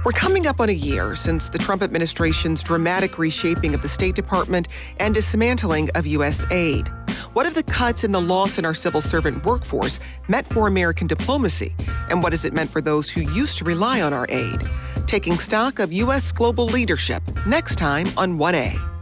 We're coming up on a year since the Trump administration's dramatic reshaping of the State Department and dismantling of U.S. aid. What have the cuts and the loss in our civil servant workforce meant for American diplomacy? And what has it meant for those who used to rely on our aid? Taking stock of U.S. global leadership, next time on 1A.